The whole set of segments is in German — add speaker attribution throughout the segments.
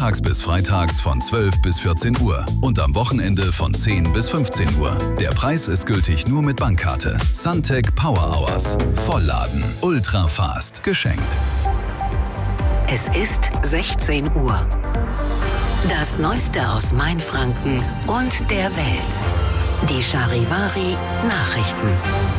Speaker 1: montags bis freitags von 12 bis 14 Uhr und am Wochenende von 10 bis 15 Uhr. Der Preis ist gültig nur mit Bankkarte. Suntec Power Hours. Vollladen. Ultra fast. Geschenkt.
Speaker 2: Es ist 16 Uhr. Das Neueste aus Mainfranken und der Welt. Die Charivari Nachrichten.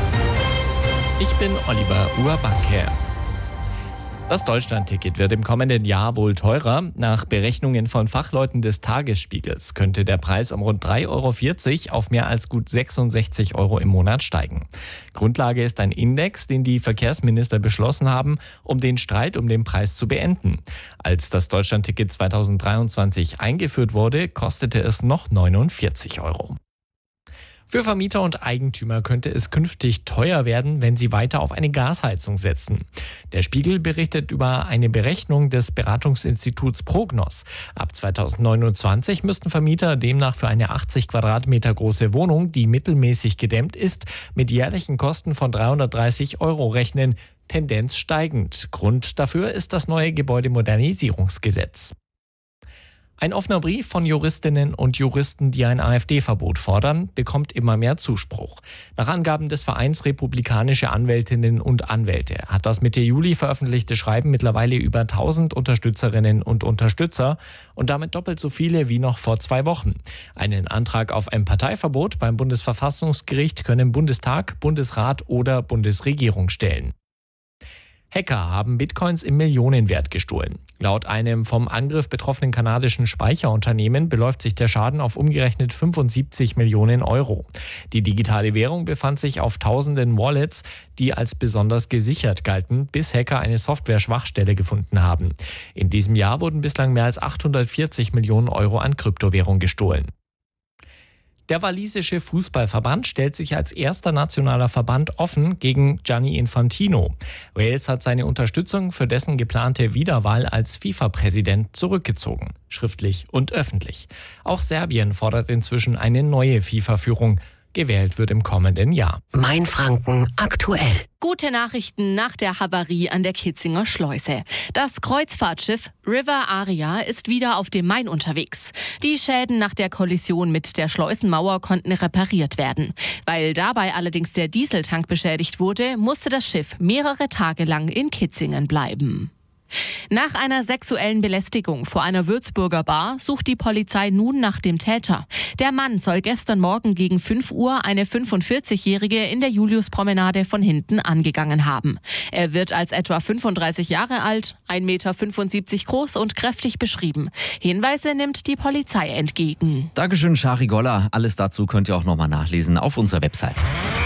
Speaker 3: Ich bin Oliver Urbanker. Das Deutschlandticket wird im kommenden Jahr wohl teurer. Nach Berechnungen von Fachleuten des Tagesspiegels könnte der Preis um rund 3,40 € auf mehr als gut 66 € im Monat steigen. Grundlage ist ein Index, den die Verkehrsminister beschlossen haben, um den Streit um den Preis zu beenden. Als das Deutschlandticket 2023 eingeführt wurde, kostete es noch 49 €. Für Vermieter und Eigentümer könnte es künftig teuer werden, wenn sie weiter auf eine Gasheizung setzen. Der Spiegel berichtet über eine Berechnung des Beratungsinstituts Prognos. Ab 2029 müssten Vermieter demnach für eine 80 Quadratmeter große Wohnung, die mittelmäßig gedämmt ist, mit jährlichen Kosten von 330 € rechnen, Tendenz steigend. Grund dafür ist das neue Gebäudemodernisierungsgesetz. Ein offener Brief von Juristinnen und Juristen, die ein AfD-Verbot fordern, bekommt immer mehr Zuspruch. Nach Angaben des Vereins Republikanische Anwältinnen und Anwälte hat das Mitte Juli veröffentlichte Schreiben mittlerweile über 1000 Unterstützerinnen und Unterstützer und damit doppelt so viele wie noch vor 2 Wochen. Einen Antrag auf ein Parteiverbot beim Bundesverfassungsgericht können Bundestag, Bundesrat oder Bundesregierung stellen. Hacker haben Bitcoins im Millionenwert gestohlen. Laut einem vom Angriff betroffenen kanadischen Speicherunternehmen beläuft sich der Schaden auf umgerechnet 75 Millionen €. Die digitale Währung befand sich auf tausenden Wallets, die als besonders gesichert galten, bis Hacker eine Software-Schwachstelle gefunden haben. In diesem Jahr wurden bislang mehr als 840 Millionen € an Kryptowährung gestohlen. Der walisische Fußballverband stellt sich als erster nationaler Verband offen gegen Gianni Infantino. Wales hat seine Unterstützung für dessen geplante Wiederwahl als FIFA-Präsident zurückgezogen, schriftlich und öffentlich. Auch Serbien fordert inzwischen eine neue FIFA-Führung. Gewählt wird im kommenden Jahr.
Speaker 2: Mainfranken aktuell.
Speaker 4: Gute Nachrichten nach der Havarie an der Kitzinger Schleuse. Das Kreuzfahrtschiff River Aria ist wieder auf dem Main unterwegs. Die Schäden nach der Kollision mit der Schleusenmauer konnten repariert werden. Weil dabei allerdings der Dieseltank beschädigt wurde, musste das Schiff mehrere Tage lang in Kitzingen bleiben. Nach einer sexuellen Belästigung vor einer Würzburger Bar sucht die Polizei nun nach dem Täter. Der Mann soll gestern Morgen gegen 5 Uhr eine 45-Jährige in der Juliuspromenade von hinten angegangen haben. Er wird als etwa 35 Jahre alt, 1,75 Meter groß und kräftig beschrieben. Hinweise nimmt die Polizei entgegen.
Speaker 5: Dankeschön, Shari Golla. Alles dazu könnt ihr auch nochmal nachlesen auf unserer Website.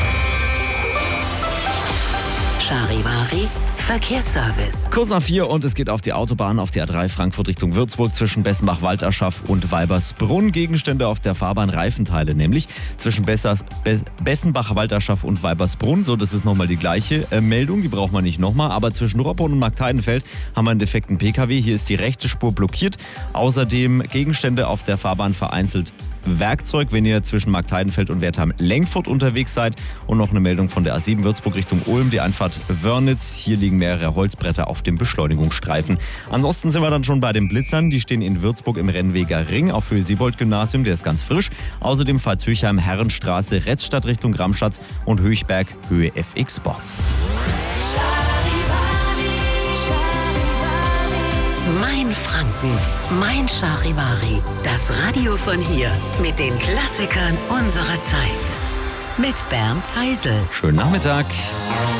Speaker 2: Charivari Verkehrsservice.
Speaker 5: Kurz nach 4 und es geht auf die Autobahn auf die A3 Frankfurt Richtung Würzburg zwischen Bessenbach-Walderschaff und Weibersbrunn. Gegenstände auf der Fahrbahn, Reifenteile, nämlich zwischen Bessenbach-Walderschaff und Weibersbrunn. So, das ist nochmal die gleiche Meldung, die braucht man nicht nochmal. Aber zwischen Nurapon und Marktheidenfeld haben wir einen defekten PKW. Hier ist die rechte Spur blockiert. Außerdem Gegenstände auf der Fahrbahn, vereinzelt Werkzeug, wenn ihr zwischen Marktheidenfeld und Wertheim-Lengfurt unterwegs seid. Und noch eine Meldung von der A7 Würzburg Richtung Ulm, die Einfahrt Wörnitz. Hier liegen mehrere Holzbretter auf dem Beschleunigungsstreifen. Ansonsten sind wir dann schon bei den Blitzern. Die stehen in Würzburg im Rennweger Ring auf Höhe Siebold-Gymnasium, der ist ganz frisch. Außerdem Pfalz-Höchheim, Herrenstraße, Retzstadt Richtung Gramschatz und Höchberg Höhe FX Sports.
Speaker 2: Mainfranken, Mein Charivari. Das Radio von hier mit den Klassikern unserer Zeit. Mit Bernd Heisel.
Speaker 5: Schönen Nachmittag.